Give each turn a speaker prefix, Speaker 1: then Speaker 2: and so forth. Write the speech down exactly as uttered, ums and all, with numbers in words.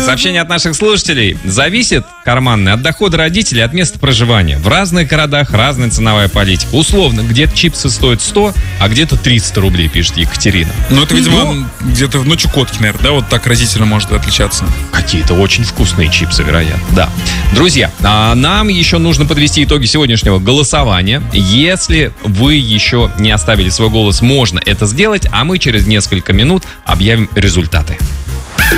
Speaker 1: сообщение от наших слушателей. Зависит карманный от дохода родителей, от места проживания. В разных городах разная ценовая политика. Условно, где-то чипсы стоят сто, а где-то триста рублей, пишет Екатерина.
Speaker 2: Ну, это, видимо, ну, где-то в Чукотке, наверное, да, вот так разительно может отличаться.
Speaker 1: Какие-то очень вкусные чипсы, вероятно, да. Друзья, а нам еще нужно подвести итоги сегодняшнего голосования. Если вы еще не оставили свой голос, можно это сделать, а мы через несколько минут объявим результаты.